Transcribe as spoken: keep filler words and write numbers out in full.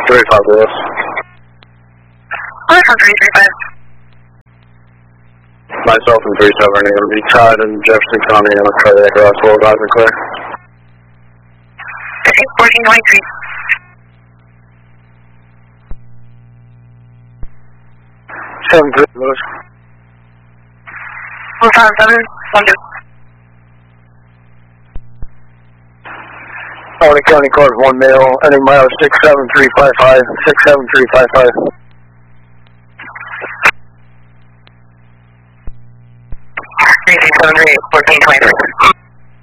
three five Lewis. Alright, from three three five. Myself and three seven are going to be tied in Jefferson County on a cardiac arrest. Will guys are clear. Okay, fourteen twenty-three. seven three Lewis. Four five seven, one two. Albany County Code one male, ending mile six seven three five five, six seven three five five. three six seven three, fourteen twenty-three.